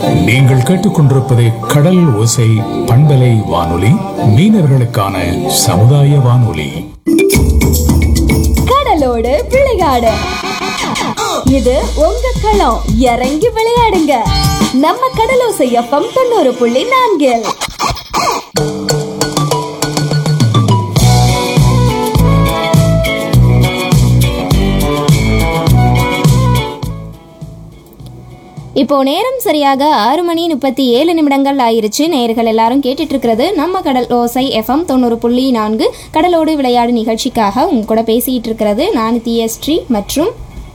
நீங்கள் கேட்டுக்கொண்டிருப்பது கடல் ஓசை பண்பலை வானொலி, மீனவர்களுக்கான சமுதாய வானொலி. கடலோடு விளையாடு, இது உங்க களம். இறங்கி விளையாடுங்க, நம்ம கடலோசை எஃப்எம் 90.4. இப்போ நேரம் சரியாக 6:37 ஆயிருச்சு. நேயர்கள் எல்லாரும் கேட்டுட்டு இருக்கிறது நம்ம கடல் ஓசை எஃப்எம் 90.4 கடலோடு விளையாடு நிகழ்ச்சிக்காக உங்க கூட பேசிட்டு இருக்கிறது நான் தியஸ்ரீ மற்றும்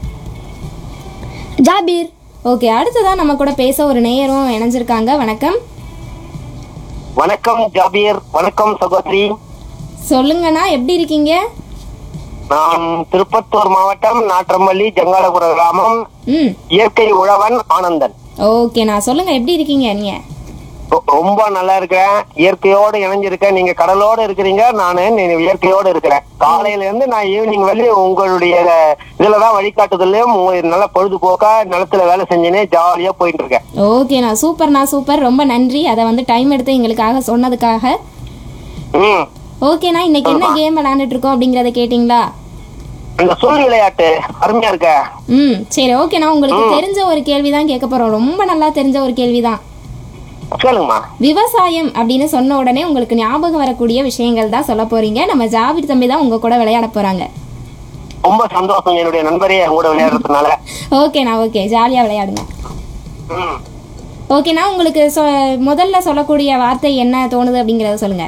ஜாபீர். ஓகே, அடுத்ததான் நம்ம கூட பேச ஒரு நேயரும் இணைஞ்சிருக்காங்க. வணக்கம். வணக்கம் ஜாபீர். வணக்கம் சகோதரி. சொல்லுங்கண்ணா, எப்படி இருக்கீங்க? நான் திருப்பத்தூர் மாவட்டம் நாற்றம்பள்ளி ஜங்காலபுர கிராமம், இயற்கை உழவன் ஆனந்தன். ஓகேண்ணா, சொல்லுங்க, எப்படி இருக்கீங்க நீங்க? ரொம்ப நல்லா இருக்கிறேன். இயற்கையோடு இணைஞ்சிருக்கேன். நீங்க கடலோடு இருக்கிறீங்க, நானு இயற்கையோடு இருக்கிறேன். காலையில இருந்து நான் ஈவினிங் வரையும் உங்களுடைய இதுலதான் வழிகாட்டுதலையும் நல்ல பொழுதுபோக்கா நிலத்துல வேலை செஞ்சுனே ஜாலியா போயிட்டு இருக்கேன். ஓகேண்ணா, சூப்பர்ண்ணா, சூப்பர். ரொம்ப நன்றி அதை வந்து டைம் எடுத்து எங்களுக்காக சொன்னதுக்காக. ஓகேண்ணா, இன்னைக்கு என்ன கேம் விளையாண்டுட்டு இருக்கோம் அப்படிங்கறத கேட்டீங்களா? இந்த சொல் விளையாட்டு அருமையா இருக்க. சரி, ஓகேண்ணா, உங்களுக்கு தெரிஞ்ச ஒரு கேள்விதான் கேட்க போறோம். ரொம்ப நல்லா தெரிஞ்ச ஒரு கேள்விதான். சொல்லுங்கம்மா. விவசாயம் அப்படின்னு சொன்ன உடனே உங்களுக்கு ஞாபகம் வரக்கூடிய விஷயங்கள் தான் சொல்ல போறீங்க. நம்ம ஜாபீர் தம்பி தான் உங்க கூட விளையாட போறாங்க. ரொம்ப சந்தோஷம் என்னுடைய நண்பரே கூட விளையாடுறதுனால. ஓகேண்ணா, ஓகே, ஜாலியா விளையாடுங்க. ஓகேண்ணா, உங்களுக்கு முதல்ல சொல்லக்கூடிய வார்த்தை என்ன தோணுது அப்படிங்கறத சொல்லுங்க.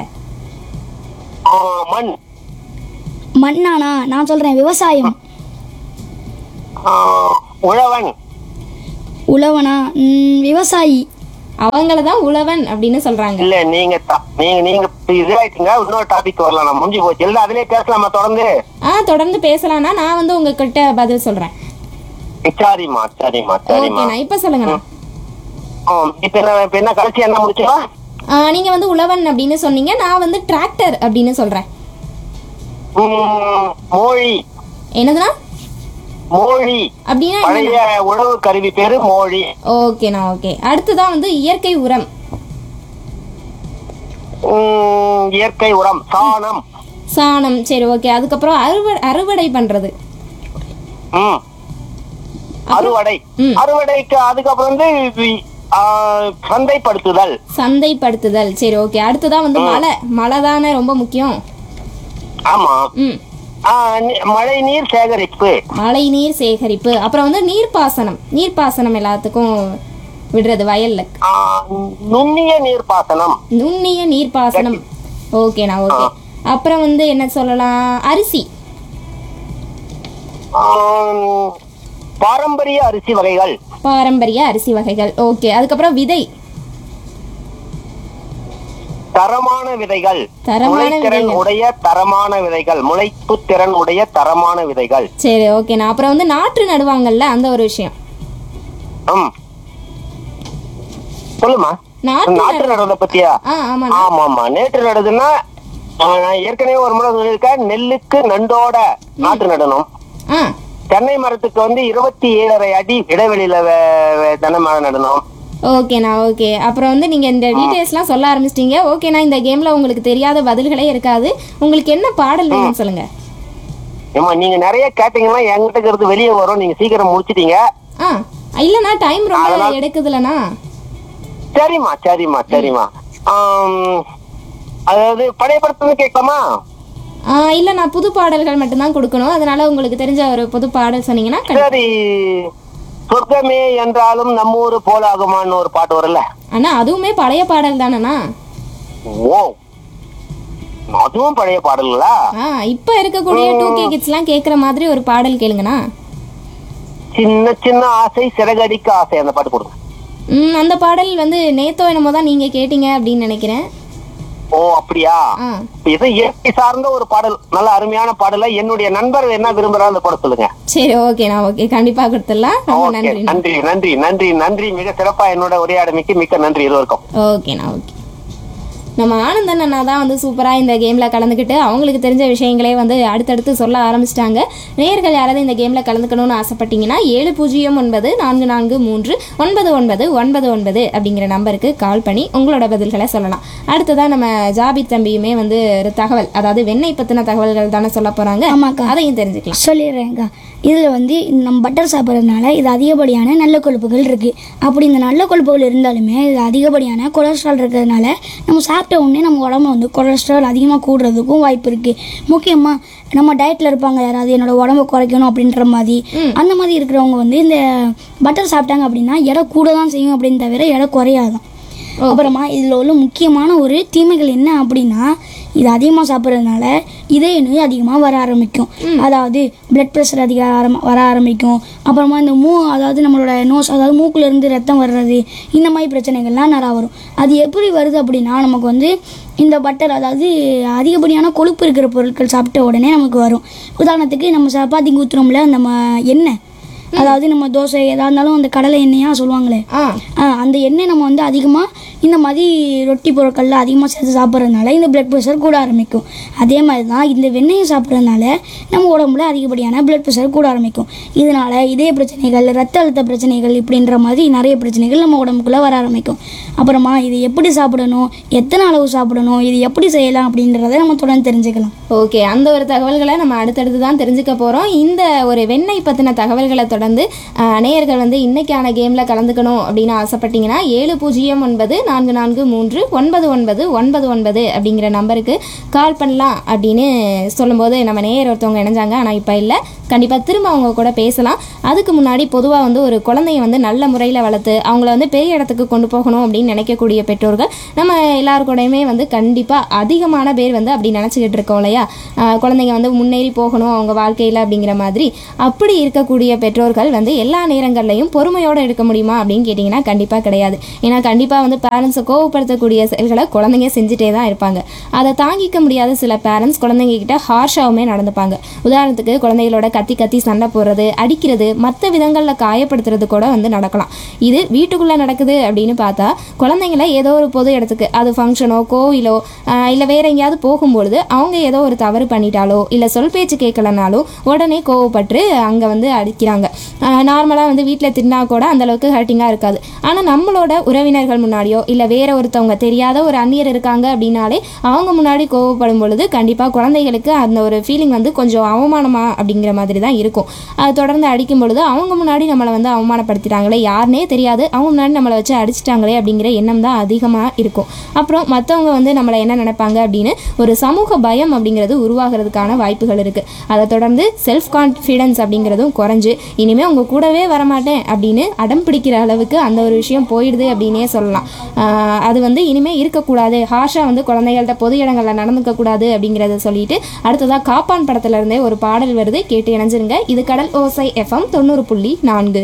மண். மண்ணானா? நான் சொல்றேன் விவசாயம். உழவன். உழவனா? விவசாயி. அவங்களதான் உழவன் அப்படின்னு சொல்றாங்க. இல்ல, நீங்க இதாயிட்டுங்க. இன்னொரு டாபிக் வரலாம். நான் முடிஞ்சு போச்சு. இல்ல அதுலயே பேசலாமா தொடர்ந்து? தொடர்ந்து பேசலாம்னா நான் வந்து உங்ககிட்ட பதில் சொல்றேன். சரிம்மா, சரிம்மா, சரிம்மா. ஓகேண்ணா, இப்ப சொல்லுங்கண்ணா. இப்ப என்ன கடைசி என்ன முடிச்சா? நீங்க வந்து உழவன் அப்படின்னு சொன்னீங்க, நான் வந்து டிராக்டர் அப்படின்னு சொல்றேன். மோழி. என்னதுண்ணா? மோழி அப்படின்னா பழைய உழவு கருவி பேரு மோழி. ஓகேண்ணா, ஓகே. அடுத்ததான் வந்து இயற்கை உரம். இயற்கை உரம் சாணம். சாணம், சரி, ஓகே. அதுக்கப்புறம் அறுவடை பண்றது. அறுவடை. அறுவடைக்கு அதுக்கப்புறம் வந்து சந்தைப்படுத்துதல். சந்தைப்படுத்துதல், சரி, ஓகே. அடுத்ததான் வந்து மழை தானே ரொம்ப முக்கியம். ஆமா. மழை நீர் சேகரிப்பு. மழை நீர் சேகரிப்பு. அப்புறம் வந்து நீர்ப்பாசனம் எல்லாத்துக்கும் விடுறது வயல்ல. நுண்ணிய நீர்ப்பாசனம். நுண்ணிய நீர்ப்பாசனம், ஓகேண்ணா, ஓகே. அப்புறம் வந்து என்ன சொல்லலாம்? அரிசி. பாரம்பரிய அரிசி வகைகள். பாரம்பரிய அரிசி வகைகள், ஓகே. அதுக்கப்புறம் விதை. தரமான விதைகள். முளைத்திறன் உடைய தரமான விதைகள். முளைப்பு திறன் உடைய தரமான விதைகள். சரி, ஓகேண்ணா. அப்புறம் வந்து நாற்று நடுவாங்கல்ல, அந்த ஒரு விஷயம். சொல்லுமா. நாற்று நடுறத பத்தியா? ஆமா. நேற்று நடுதுன்னா நான் ஏற்கனவே ஒரு முறை சொல்லியிருக்கேன். நெல்லுக்கு நண்டோட நாற்று நடணும். தென்னை மரத்துக்கு வந்து 27.5 அடி இடைவெளியில தென்னை மரம் நடணும். ஓகேண்ணா, ஓகே. அப்புறம் வந்து நீங்க இந்த டீடைல்ஸ்லாம் சொல்ல ஆரம்பிச்சிட்டீங்க. ஓகேண்ணா, இந்த கேம்ல உங்களுக்கு தெரியாத பதில்களே இருக்காது. உங்களுக்கு என்ன பாடல் வேணும்னு சொல்லுங்க. ஏமா, நீங்க நிறைய கேட்டீங்கன்னா என்கிட்ட இருக்கிறது வெளியே வரும். நீங்க சீக்கிரம் முடிச்சிட்டீங்க. இல்லண்ணா, டைம் ரொம்ப எடுக்குதுலண்ணா. சரிம்மா, சரிம்மா, சரிம்மா. அதாவது பழைய படத்துல கேட்கலாமா? இல்ல, நான் புது பாடல்கள் மட்டும்தான் கொடுக்கணும். அதனால உங்களுக்கு தெரிஞ்ச ஒரு புது பாடல் சொன்னீங்கன்னா. சரி, சொர்க்கமே என்றாலும் நம்ம ஊரு போல ஆகுமான்னு ஒரு பாட்டு வரல அண்ணா? அதுவுமே பழைய பாடல் தானண்ணா? ஓ, அதுவும் பழைய பாடல்களா? இப்ப இருக்கக்கூடிய 2K கிட்ஸ் எல்லாம் கேக்குற மாதிரி ஒரு பாடல் கேளுங்கண்ணா. சின்ன சின்ன ஆசை சிறகடிக்க ஆசை, அந்த பாட்டு கொடுங்க. அந்த பாடல் வந்து நேத்தோ என்னமோ தான் நீங்க கேட்டீங்க அப்படின்னு நினைக்கிறேன். ஓ, அப்படியா? இது இயற்கை சார்ந்த ஒரு பாடல், நல்ல அருமையான பாடல. என்னுடைய நண்பர் என்ன விரும்புறாரு அந்த பாட சொல்லுங்க. சரி, ஓகேண்ணா, ஓகே, கண்டிப்பா கொடுத்துடலாம். நன்றி, நன்றி, நன்றி, நன்றி. மிக சிறப்பா என்னோட உரையாடமைக்கு மிக்க நன்றி இருவருக்கும். ஓகேண்ணா, ஓகே. நம்ம ஆனந்தன் அண்ணா தான் வந்து சூப்பராக இந்த கேமில் கலந்துக்கிட்டு அவங்களுக்கு தெரிஞ்ச விஷயங்களே வந்து அடுத்தடுத்து சொல்ல ஆரம்பிச்சிட்டாங்க. நேயர்கள் யாராவது இந்த கேமில் கலந்துக்கணும்னு ஆசைப்பட்டீங்கன்னா 7094499999 அப்படிங்கிற நம்பருக்கு கால் பண்ணி உங்களோட பதில்களை சொல்லலாம். அடுத்ததான் நம்ம ஜாபித் தம்பியுமே வந்து ஒரு தகவல், அதாவது வெண்ணெய் பற்றின தகவல்கள் தானே சொல்ல போகிறாங்க. ஆமாக்கா, அதையும் தெரிஞ்சுக்கலாம். சொல்லிடுறேன்க்கா. இதில் வந்து நம்ம பட்டர் சாப்பிட்றதுனால இது அதிகப்படியான நல்ல கொழுப்புகள் இருக்குது. அப்படி இந்த நல்ல கொழுப்புகள் இருந்தாலுமே இது அதிகப்படியான கொலஸ்ட்ரால் இருக்கிறதுனால நம்ம சாப்பிட்ட உடனே நம்ம உடம்புல வந்து கொலஸ்ட்ரால் அதிகமாக கூடுறதுக்கும் வாய்ப்பு இருக்குது. முக்கியமாக நம்ம டயட்டில் இருப்பாங்க, யாராவது என்னோட உடம்பை குறைக்கணும் அப்படின்ற மாதிரி, அந்த மாதிரி இருக்கிறவங்க வந்து இந்த பட்டர் சாப்பிட்டாங்க அப்படின்னா எடை கூட தான் செய்யும் அப்படின்னு தவிர எடை குறையாதான். அப்புறமா இதில் உள்ள முக்கியமான ஒரு தீமைகள் என்ன அப்படின்னா, இது அதிகமாக சாப்பிட்றதுனால இதய நோய் அதிகமாக வர ஆரம்பிக்கும். அதாவது பிளட் ப்ரெஷர் வர ஆரம்பிக்கும். அப்புறமா இந்த அதாவது நம்மளோட நோஸ், அதாவது மூக்குலேருந்து ரத்தம் வர்றது, இந்த மாதிரி பிரச்சனைகள்லாம் நிறையா வரும். அது எப்படி வருது அப்படின்னா, நமக்கு வந்து இந்த பட்டர், அதாவது அதிகப்படியான கொழுப்பு இருக்கிற பொருட்கள் சாப்பிட்ட உடனே நமக்கு வரும். உதாரணத்துக்கு நம்ம சப்பாத்திக்கு ஊற்றுறோம்ல நம்ம எண்ணெய், அதாவது நம்ம தோசை எதாக இருந்தாலும் அந்த கடலை எண்ணெயா சொல்லுவாங்களே, அந்த எண்ணெய் நம்ம வந்து அதிகமாக இந்த மாதிரி ரொட்டி பொருட்களில் அதிகமாக சேர்த்து சாப்பிட்றதுனால இந்த பிளட் ப்ரெஷர் கூட ஆரம்பிக்கும். அதே மாதிரி தான் இந்த வெண்ணெயை சாப்பிட்றதுனால நம்ம உடம்புல அதிகப்படியான பிளட் ப்ரெஷர் கூட ஆரம்பிக்கும். இதனால் இதய பிரச்சனைகள், ரத்த அழுத்த பிரச்சனைகள் இப்படின்ற மாதிரி நிறைய பிரச்சனைகள் நம்ம உடம்புக்குள்ளே வர ஆரம்பிக்கும். அப்புறமா இது எப்படி சாப்பிடணும், எத்தனை அளவு சாப்பிடணும், இது எப்படி செய்யலாம் அப்படின்றத நம்ம தொடர்ந்து தெரிஞ்சுக்கலாம். ஓகே, அந்த ஒரு தகவல்களை நம்ம அடுத்தடுத்து தான் தெரிஞ்சுக்க போகிறோம். இந்த ஒரு வெண்ணெய் பற்றின தகவல்களை தொடர்ந்து நேயர்கள் வந்து இன்னைக்கான கேமில் கலந்துக்கணும் அப்படின்னு ஆசைப்பட்டீங்கன்னா 7094439999 அப்படிங்கிற நம்பருக்கு கால் பண்ணலாம் அப்படின்னு சொல்லும்போது நம்ம நேயர் ஒருத்தவங்க இணைஞ்சாங்க. ஆனால் இப்போ இல்லை, கண்டிப்பாக திரும்ப அவங்க கூட பேசலாம். அதுக்கு முன்னாடி பொதுவாக வந்து ஒரு குழந்தைய வந்து நல்ல முறையில் வளர்த்து அவங்கள வந்து பெரிய இடத்துக்கு கொண்டு போகணும் அப்படின்னு நினைக்கக்கூடிய பெற்றோர்கள் நம்ம எல்லாருக்கூடையுமே வந்து கண்டிப்பாக அதிகமான பேர் வந்து அப்படி நினச்சிக்கிட்டு இருக்கோம் இல்லையா. குழந்தைங்க வந்து முன்னேறி போகணும் அவங்க வாழ்க்கையில் அப்படிங்கிற மாதிரி. அப்படி இருக்கக்கூடிய பெற்றோர்கள் வந்து எல்லா நேரங்கள்லையும் பொறுமையோடு இருக்க முடியுமா அப்படின்னு கேட்டிங்கன்னா கண்டிப்பாக கிடையாது. ஏன்னா கண்டிப்பாக வந்து பேரண்ட்ஸை கோவப்படுத்தக்கூடிய செயல்களை குழந்தைங்க செஞ்சுட்டே தான் இருப்பாங்க. அதை தாங்கிக்க முடியாத சில பேரண்ட்ஸ் குழந்தைங்க கிட்ட ஹார்ஷாவுமே நடந்துப்பாங்க. உதாரணத்துக்கு குழந்தைகளோட கத்தி சண்டை போடுறது, அடிக்கிறது, மற்ற விதங்களில் காயப்படுத்துறது கூட வந்து நடக்கலாம். இது வீட்டுக்குள்ளே நடக்குது அப்படின்னு பார்த்தா குழந்தைங்களை ஏதோ ஒரு பொது இடத்துக்கு, அது ஃபங்க்ஷனோ கோவிலோ இல்லை வேற எங்கேயாவது போகும்பொழுது அவங்க ஏதோ ஒரு தவறு பண்ணிட்டாலோ இல்லை சொல் பேச்சு கேட்கலனாலோ உடனே கோவப்பட்டு அங்கே வந்து அடிக்கிறாங்க. நார்மலாக வந்து வீட்டில் தின்னா கூட அந்தளவுக்கு ஹர்ட்டிங்காக இருக்காது. ஆனால் நம்மளோட உறவினர்கள் முன்னாடியோ இல்லை வேற ஒருத்தவங்க தெரியாத ஒரு அந்நியர் இருக்காங்க அப்படின்னாலே அவங்க முன்னாடி கோவப்படும் பொழுது கண்டிப்பாக குழந்தைகளுக்கு அந்த ஒரு ஃபீலிங் வந்து கொஞ்சம் அவமானமா அப்படிங்கிற மாதிரி தான் இருக்கும். அது தொடர்ந்து அடிக்கும் பொழுது அவங்க முன்னாடி நம்மளை வந்து அவமானப்படுத்திட்டாங்களே, யாருனே தெரியாது, அவங்க முன்னாடி நம்மளை வச்சு அடிச்சிட்டாங்களே அப்படிங்கிற எண்ணம் தான் அதிகமாக இருக்கும். அப்புறம் மற்றவங்க வந்து நம்மளை என்ன நினைப்பாங்க அப்படின்னு ஒரு சமூக பயம் அப்படிங்கிறது உருவாகிறதுக்கான வாய்ப்புகள் இருக்குது. அதை தொடர்ந்து செல்ஃப் கான்ஃபிடென்ஸ் அப்படிங்கிறதும் குறைஞ்சு இனிமேல் உங்கள் கூடவே வரமாட்டேன் அப்படின்னு அடம் பிடிக்கிற அளவுக்கு அந்த ஒரு விஷயம் போயிடுது அப்படின்னே சொல்லலாம். அது வந்து இனிமேல் இருக்கக்கூடாது, ஹாஷாக வந்து குழந்தைகள்கிட்ட பொது இடங்களில் நடந்துக்கக்கூடாது அப்படிங்கிறத சொல்லிட்டு அடுத்ததாக காப்பான் படத்துல இருந்தே ஒரு பாடல் வருது, கேட்டு இணைஞ்சிருங்க. இது கடல் ஓசை FM 90.4.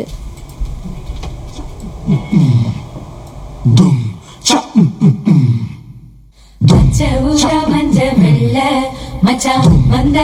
மச்ச ஊரா மஞ்ச வெள்ள மச்சா வந்த